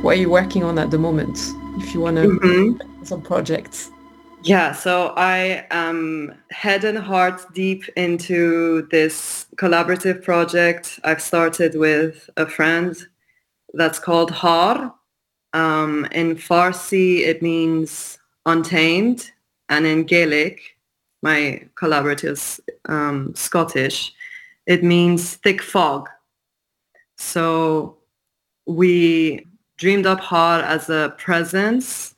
What are you working on at the moment? If you want to some projects. Yeah, so I am head and heart deep into this collaborative project I've started with a friend that's called Har. In Farsi, it means untamed, and in Gaelic, my collaborator's Scottish, it means thick fog. So we dreamed up Har as a presence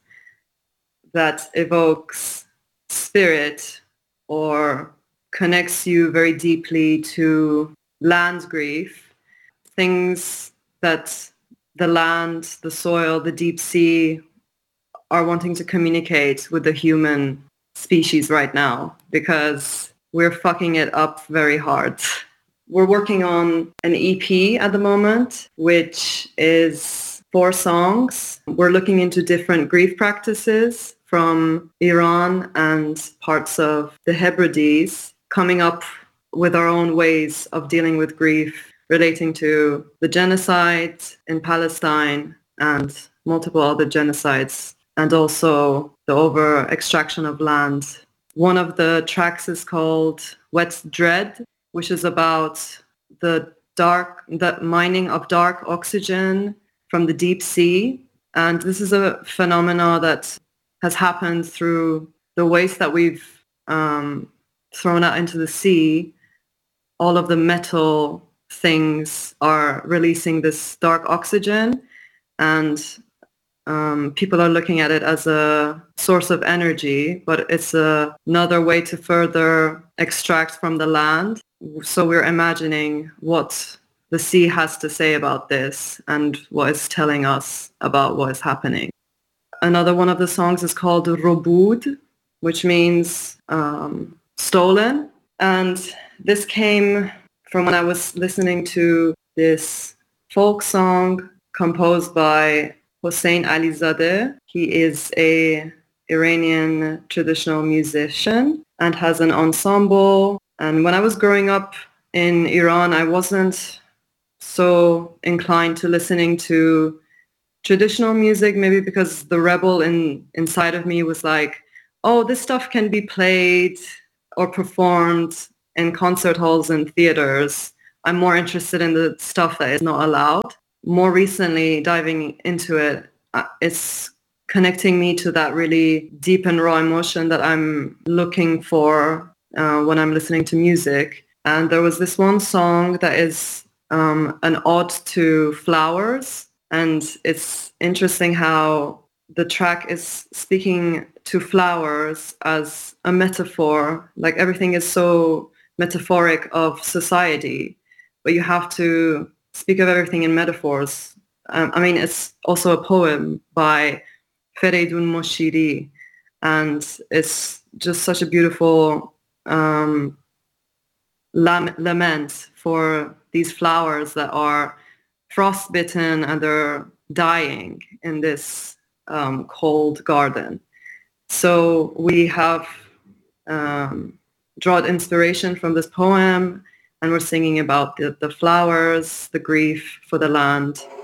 that evokes spirit or connects you very deeply to land grief, things that the land, the soil, the deep sea are wanting to communicate with the human species right now, because we're fucking it up very hard. We're working on an EP at the moment, which is 4 songs. We're looking into different grief practices from Iran and parts of the Hebrides, coming up with our own ways of dealing with grief relating to the genocide in Palestine and multiple other genocides, and also the over-extraction of land. One of the tracks is called Wet Dread, which is about the mining of dark oxygen from the deep sea. And this is a phenomena that has happened through the waste that we've thrown out into the sea. All of the metal things are releasing this dark oxygen, and people are looking at it as a source of energy, but it's another way to further extract from the land. So we're imagining what the sea has to say about this and what it's telling us about what is happening. Another one of the songs is called Robud, which means stolen. And this came from when I was listening to this folk song composed by Hossein Alizadeh. He is a Iranian traditional musician and has an ensemble. And when I was growing up in Iran, I wasn't so inclined to listening to traditional music, maybe because the rebel inside of me was like, oh, this stuff can be played or performed in concert halls and theaters. I'm more interested in the stuff that is not allowed. More recently, diving into it, it's connecting me to that really deep and raw emotion that I'm looking for when I'm listening to music. And there was this one song that is an ode to flowers. And it's interesting how the track is speaking to flowers as a metaphor. Like everything is so metaphoric of society, but you have to speak of everything in metaphors. I mean, it's also a poem by Fereydun Moshiri, and it's just such a beautiful lament for these flowers that are frostbitten and they're dying in this cold garden. So we have drawn inspiration from this poem, and we're singing about the flowers, the grief for the land,